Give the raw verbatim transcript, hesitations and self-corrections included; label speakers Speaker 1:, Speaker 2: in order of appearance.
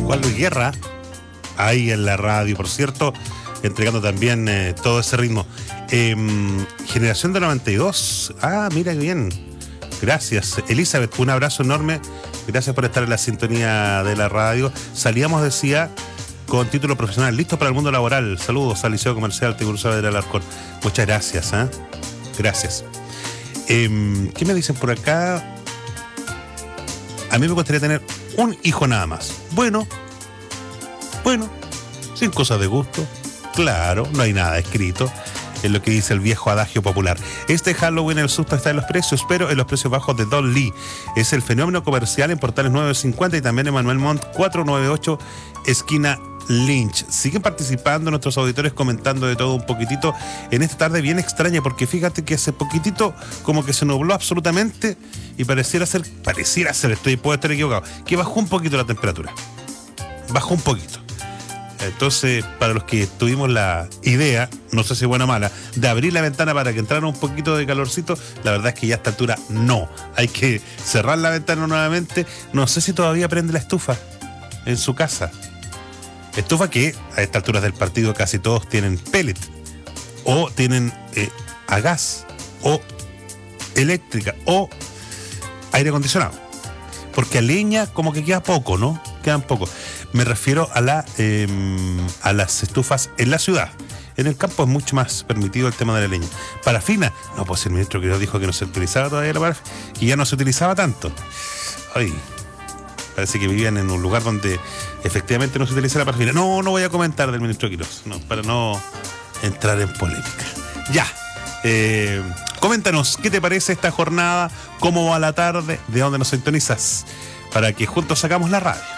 Speaker 1: Juan Luis Guerra, ahí en la radio, por cierto, entregando también eh, todo ese ritmo. Eh, Generación de noventa y dos, ah, mira qué bien. Gracias, Elizabeth, un abrazo enorme. Gracias por estar en la sintonía de la radio. Salíamos, decía, con título profesional, listo para el mundo laboral. Saludos al Liceo Comercial Tiburcio del Alarcón. Muchas gracias, ¿eh? Gracias. Eh, ¿Qué me dicen por acá? A mí me gustaría tener un hijo nada más. Bueno, bueno, sin cosas de gusto. Claro, no hay nada escrito. Es lo que dice el viejo adagio popular. Este Halloween el susto está en los precios, pero en los precios bajos de Don Lee. Es el fenómeno comercial en Portales nueve cincuenta y también en Manuel Montt cuatrocientos noventa y ocho, esquina Lynch. Siguen participando nuestros auditores comentando de todo un poquitito en esta tarde bien extraña, porque fíjate que hace poquitito como que se nubló absolutamente y pareciera ser, pareciera ser, estoy, puedo estar equivocado, que bajó un poquito la temperatura. Bajó un poquito. Entonces, para los que tuvimos la idea, no sé si buena o mala, de abrir la ventana para que entrara un poquito de calorcito, la verdad es que ya a esta altura no. Hay que cerrar la ventana nuevamente. No sé si todavía prende la estufa en su casa. Estufa que a estas alturas del partido casi todos tienen pellet, o tienen eh, a gas, o eléctrica, o aire acondicionado. Porque a leña como que queda poco, ¿no? Quedan poco. Me refiero a, la, eh, a las estufas en la ciudad. En el campo es mucho más permitido el tema de la leña. Parafina, no, pues el ministro que dijo que no se utilizaba todavía la parafina, que ya no se utilizaba tanto. Ay, parece que vivían en un lugar donde efectivamente no se utiliza la parafina. No, no voy a comentar del ministro Quirós, no, para no entrar en polémica. Ya, eh, coméntanos, ¿qué te parece esta jornada? ¿Cómo va la tarde? ¿De dónde nos sintonizas? Para que juntos sacamos la radio.